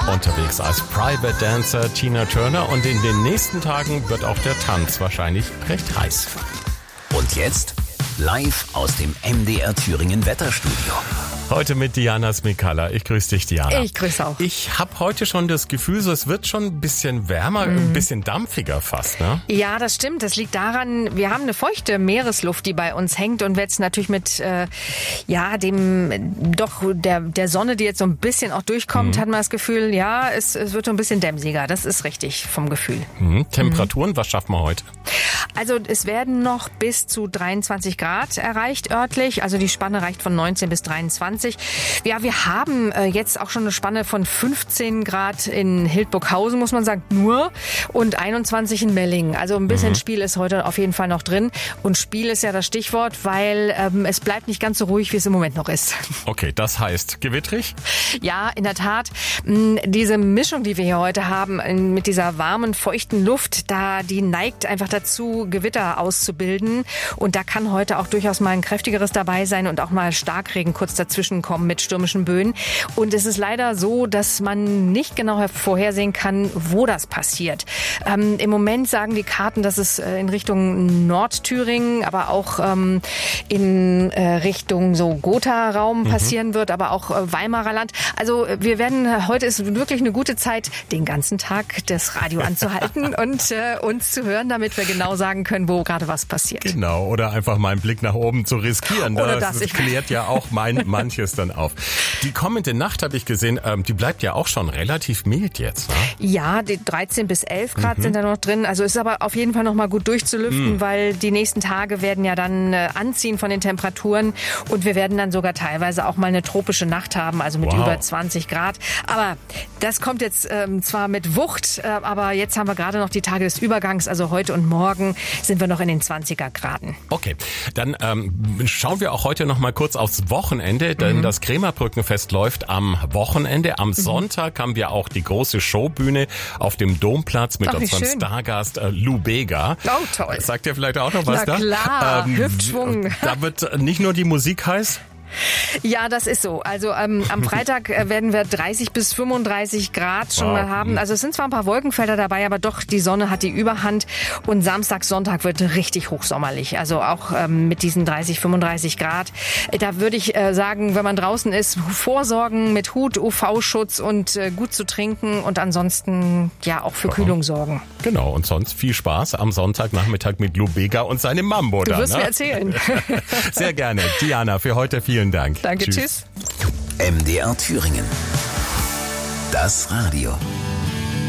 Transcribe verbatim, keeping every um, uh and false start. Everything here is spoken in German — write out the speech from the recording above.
unterwegs als Private Dancer Tina Turner und in den nächsten Tagen wird auch der Tanz wahrscheinlich recht heiß. Und jetzt live aus dem M D R Thüringen Wetterstudio. Heute mit Diana Smikalla. Ich grüße dich, Diana. Ich grüße auch. Ich habe heute schon das Gefühl, so es wird schon ein bisschen wärmer, mhm. ein bisschen dampfiger fast, ne? Ja, das stimmt. Das liegt daran, wir haben eine feuchte Meeresluft, die bei uns hängt und jetzt natürlich mit äh, ja dem doch der der Sonne, die jetzt so ein bisschen auch durchkommt, mhm. hat man das Gefühl, ja, es, es wird so ein bisschen dämsiger. Das ist richtig vom Gefühl. Mhm. Temperaturen, mhm. was schaffen wir heute? Also es werden noch bis zu dreiundzwanzig Grad erreicht örtlich. Also die Spanne reicht von neunzehn bis dreiundzwanzig. Ja, wir haben äh, jetzt auch schon eine Spanne von fünfzehn Grad in Hildburghausen, muss man sagen, nur, und einundzwanzig in Mellingen. Also ein bisschen mhm. Spiel ist heute auf jeden Fall noch drin. Und Spiel ist ja das Stichwort, weil ähm, es bleibt nicht ganz so ruhig, wie es im Moment noch ist. Okay, das heißt gewittrig? Ja, in der Tat. Diese Mischung, die wir hier heute haben, mit dieser warmen, feuchten Luft, da die neigt einfach dazu, Gewitter auszubilden. Und da kann heute auch durchaus mal ein kräftigeres dabei sein und auch mal Starkregen kurz dazwischen kommen mit stürmischen Böen. Und es ist leider so, dass man nicht genau vorhersehen kann, wo das passiert. Ähm, im Moment sagen die Karten, dass es äh, in Richtung Nordthüringen, aber auch ähm, in äh, Richtung so Gotha-Raum mhm. passieren wird, aber auch äh, Weimarer Land. Also wir werden, heute ist wirklich eine gute Zeit, den ganzen Tag das Radio anzuhalten und äh, uns zu hören, damit wir genau sagen können, wo gerade was passiert. Genau, oder einfach mal einen Blick nach oben zu riskieren. Oder das, das klärt ja auch mein, manches dann auf. Die kommende Nacht, habe ich gesehen, ähm, die bleibt ja auch schon relativ mild jetzt. Ne? Ja, die dreizehn bis elf Grad mhm. sind da noch drin. Also ist aber auf jeden Fall noch mal gut durchzulüften, mhm. weil die nächsten Tage werden ja dann äh, anziehen von den Temperaturen und wir werden dann sogar teilweise auch mal eine tropische Nacht haben, also mit wow. über zwanzig Grad. Aber das kommt jetzt ähm, zwar mit Wucht, äh, aber jetzt haben wir gerade noch die Tage des Übergangs, also heute und morgen sind wir noch in den zwanziger Graden. Okay, dann ähm, schauen wir auch heute noch mal kurz aufs Wochenende, denn mhm. das Krämerbrückenfest läuft am Wochenende. Am mhm. Sonntag haben wir auch die große Showbühne auf dem Domplatz mit Ach, unserem schön. Stargast äh, Lou Bega. Oh, toll. Sagt ihr vielleicht auch noch was Na da? klar, ähm, Hüftschwung. Da wird nicht nur die Musik heiß. Ja, das ist so. Also ähm, am Freitag äh, werden wir dreißig bis fünfunddreißig Grad schon wow. mal haben. Also es sind zwar ein paar Wolkenfelder dabei, aber doch die Sonne hat die Überhand. Und Samstag, Sonntag wird richtig hochsommerlich. Also auch ähm, mit diesen dreißig, fünfunddreißig Grad. Da würde ich äh, sagen, wenn man draußen ist, vorsorgen mit Hut, U V-Schutz und äh, gut zu trinken und ansonsten ja auch für Kühlung sorgen. Genau, und sonst viel Spaß am Sonntagnachmittag mit Lou Bega und seinem Mambo. Du da, wirst ne? mir erzählen. Sehr gerne. Diana, für heute vielen Dank. Danke, tschüss. tschüss. M D R Thüringen. Das Radio.